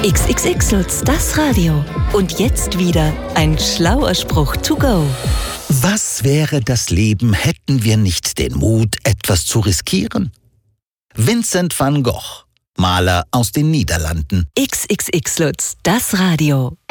XXX Lutz, das Radio. Und jetzt wieder ein schlauer Spruch to go. Was wäre das Leben, hätten wir nicht den Mut, etwas zu riskieren? Vincent van Gogh, Maler aus den Niederlanden. XXX Lutz, das Radio.